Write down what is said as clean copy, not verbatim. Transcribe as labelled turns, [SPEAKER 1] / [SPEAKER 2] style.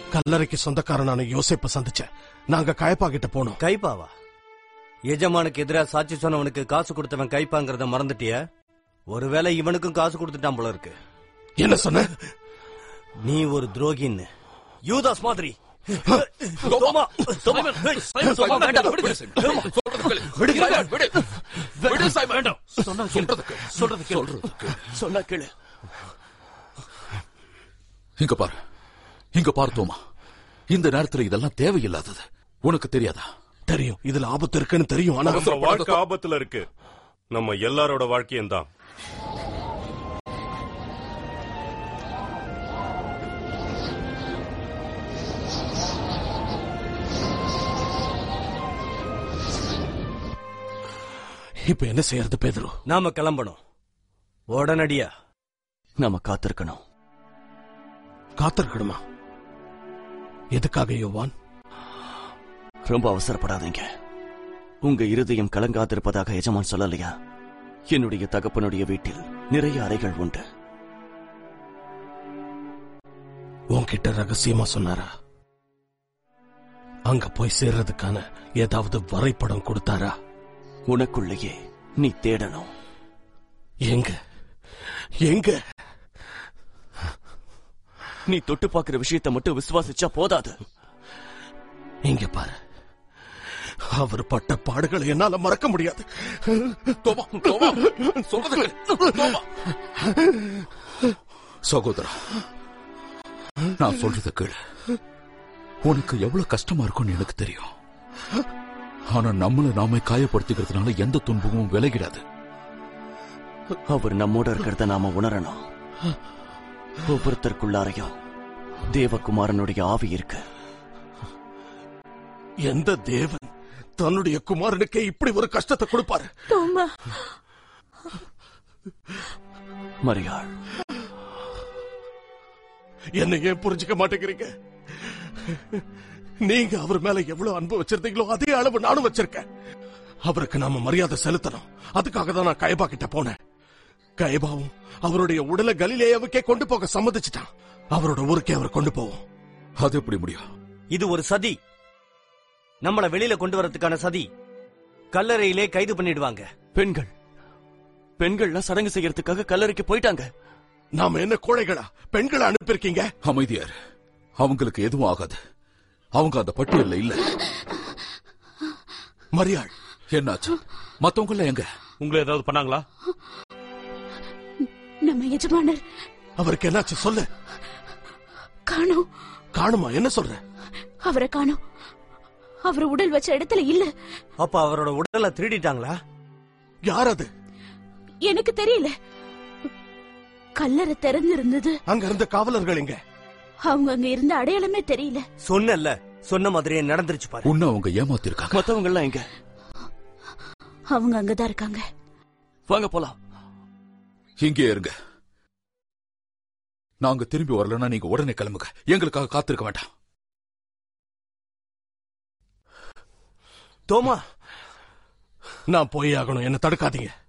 [SPEAKER 1] கல்லறைக்கு சொந்தக்காரனான யோசேப்ப சந்திச்சேன். நாங்க கைப்பா கிட்ட போனோம்.
[SPEAKER 2] கைப்பாவா? எஜமானுக்கு எதிரா சாட்சி சொன்னவனுக்கு காசு கொடுத்தவன் கைப்பாங்கிறத மறந்துட்டிய? ஒருவேளை இவனுக்கும் காசு கொடுத்துட்டான் போல இருக்கு.
[SPEAKER 1] என்ன சொன்ன?
[SPEAKER 2] நீ ஒரு துரோகின்னு. யூதாஸ் மாதிரி.
[SPEAKER 3] இங்க பாரு தோமா, இந்த நேரத்துல இதெல்லாம் தேவையில்லாதது. உனக்கு தெரியாதா?
[SPEAKER 1] தெரியும், இதுல ஆபத்து இருக்குன்னு தெரியும். ஆனா
[SPEAKER 4] வாழ்க்கை ஆபத்துல இருக்கு. நம்ம எல்லாரோட வாழ்க்கையும் தான்.
[SPEAKER 1] இப்ப என்ன செய்யறது பேதுரு?
[SPEAKER 2] நாம கிளம்பணும் உடனடியா.
[SPEAKER 5] நாம காத்திருக்கணும்.
[SPEAKER 1] காத்திருக்கணுமா? எதுக்காக யோவான்?
[SPEAKER 5] ரொம்ப அவசரப்படாதீங்க. உங்க இருதயம் கலங்காதிருப்பதாக எஜமான் சொல்லலையா? என்னுடைய தகப்பனுடைய வீட்டில் நிறைய அறைகள் உண்டு.
[SPEAKER 1] உன்கிட்ட ரகசியமா சொன்னாரா? அங்க போய் சேர்றதுக்கான ஏதாவது வரைபடம் கொடுத்தாரா?
[SPEAKER 5] உனக்குள்ளேயே நீ தேடணும்.
[SPEAKER 1] எங்க எங்க?
[SPEAKER 5] நீ தொட்டு பார்க்கிற விஷயத்தை மட்டும் விசுவாசிச்சா போதாது.
[SPEAKER 1] இங்க பாரு, அவர் பட்ட பாடுகளை என்னால மறக்க முடியாது.
[SPEAKER 3] சகோதரா, நான் சொல்றது கேளு. உனக்கு எவ்வளவு கஷ்டமா இருக்கும்னு எனக்கு தெரியும். ஆனா நம்மள நாமே காயப்படுத்திக்கிறதுனால எந்த துன்பமும் விலகிடாது.
[SPEAKER 5] அவர் நம்மோட இருக்கிறத நாம உணரணும். ஒவ்வொருத்தருக்குள்ளாரையும் தேவகுமாரனுடைய ஆவி இருக்கு.
[SPEAKER 1] எந்த தேவன் தன்னுடைய குமாரனுக்கே இப்படி ஒரு கஷ்டத்தை கொடுப்பாரு?
[SPEAKER 5] மரியாள்,
[SPEAKER 1] என்ன ஏன் புரிஞ்சுக்க மாட்டேங்கிறீங்க? நீங்க அவர் மேல எவ்வளவு அன்பு வச்சிருந்தீங்களோ அதே அளவு நானும் வச்சிருக்கேன். அவருக்கு நாம மரியாதை செலுத்தணும். அதுக்காக தான் நான் கைபா கிட்ட போனேன். கைபாவும் அவருடைய உடலை கலிலேயாவுக்கே கொண்டு போக சம்மதிச்சுட்டான். அவரோட ஊருக்கே அவர் கொண்டு போவோம்.
[SPEAKER 3] அது எப்படி முடியும்?
[SPEAKER 2] இது ஒரு சதி. நம்மள வெளியில கொண்டு வரதுக்கான சதி. கல்லறையிலே கைது பண்ணிடுவாங்க.
[SPEAKER 5] பெண்கள்லாம் சடங்கு செய்யறதுக்காக கல்லறைக்கு போயிட்டாங்க.
[SPEAKER 1] நாம என்ன கோழைகளா? பெண்களை அனுப்பியிருக்கீங்க.
[SPEAKER 3] அமைதியார், அவங்களுக்கு எதுவும் ஆகாது. அவங்க அந்த பட்டியல்ல இல்ல.
[SPEAKER 1] மரியாள்,
[SPEAKER 3] என்னாச்சு? மத்தவங்கள எங்க?
[SPEAKER 4] உங்களை ஏதாவது பண்ணாங்களா?
[SPEAKER 6] நம்ம எஜமானர்.
[SPEAKER 1] அவருக்கு என்னாச்சு சொல்லு.
[SPEAKER 6] காணோம்.
[SPEAKER 1] காணுமா? என்ன சொல்ற?
[SPEAKER 6] அவரை காணோம். அவர் உடல் வச்ச இடத்துல இல்ல.
[SPEAKER 2] அப்ப அவரோட உடலை திருடிட்டாங்களா?
[SPEAKER 1] யார் அது?
[SPEAKER 6] எனக்கு தெரியல. கல்லறை திறந்து இருந்தது.
[SPEAKER 1] அங்க இருந்த காவலர்கள் எங்க?
[SPEAKER 6] அவங்க அங்க இருந்த அடையாளமே தெரியல.
[SPEAKER 2] சொன்ன சொன்ன மாதிரியே நடந்துருச்சு பாரு.
[SPEAKER 3] உன்ன அவங்க ஏமாத்திருக்காங்க.
[SPEAKER 5] மத்தவங்க எல்லாம் எங்க?
[SPEAKER 6] அவங்க அங்கதான் இருக்காங்க.
[SPEAKER 5] வாங்க போலாம்.
[SPEAKER 3] இங்கே இருங்க. நாங்க திரும்பி வரலன்னா நீங்க உடனே கிளம்புங்க. எங்களுக்காக காத்திருக்க வேண்டாம்.
[SPEAKER 2] தோமா,
[SPEAKER 1] நான் போய் ஆகணும். என்ன தடுக்காதீங்க.